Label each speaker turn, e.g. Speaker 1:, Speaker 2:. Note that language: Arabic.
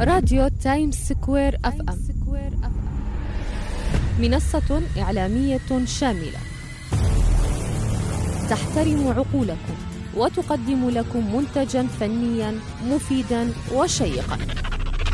Speaker 1: راديو تايمز سكوير أف أم، منصة إعلامية شاملة تحترم عقولكم وتقدم لكم منتجا فنيا مفيدا وشيقا.